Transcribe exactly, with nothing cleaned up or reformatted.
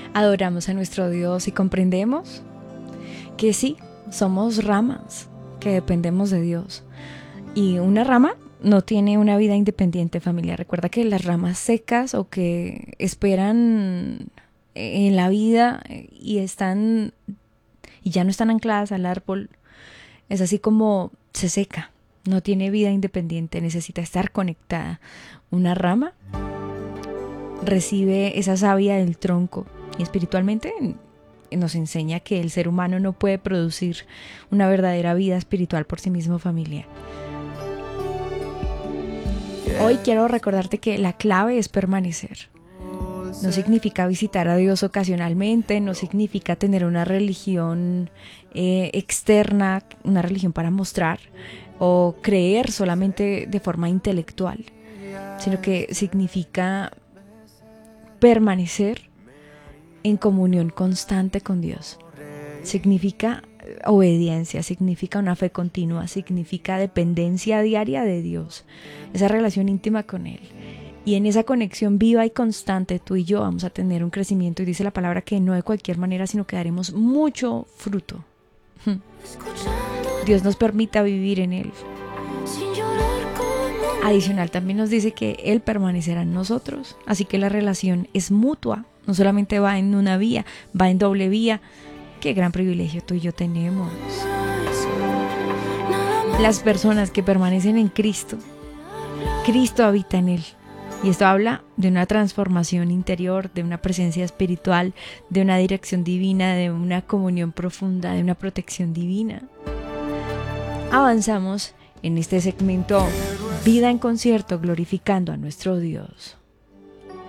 adoramos a nuestro Dios y comprendemos que sí, somos ramas que dependemos de Dios. Y una rama no tiene una vida independiente, familia. Recuerda que las ramas secas o que esperan en la vida y están y ya no están ancladas al árbol, es así como se seca, no tiene vida independiente, necesita estar conectada. Una rama recibe esa savia del tronco y espiritualmente nos enseña que el ser humano no puede producir una verdadera vida espiritual por sí mismo, familia. Hoy quiero recordarte que la clave es permanecer. No significa visitar a Dios ocasionalmente, no significa tener una religión eh, externa, una religión para mostrar o creer solamente de forma intelectual, sino que significa permanecer en comunión constante con Dios. Significa obediencia, significa una fe continua, significa dependencia diaria de Dios, esa relación íntima con Él. Y en esa conexión viva y constante tú y yo vamos a tener un crecimiento, y dice la palabra que no de cualquier manera, sino que daremos mucho fruto. Dios nos permita vivir en Él. Adicional también nos dice que Él permanecerá en nosotros, así que la relación es mutua, no solamente va en una vía, va en doble vía. Qué gran privilegio tú y yo tenemos. Las personas que permanecen en Cristo, Cristo habita en Él. Y esto habla de una transformación interior, de una presencia espiritual, de una dirección divina, de una comunión profunda, de una protección divina. Avanzamos en este segmento Vida en Concierto, glorificando a nuestro Dios.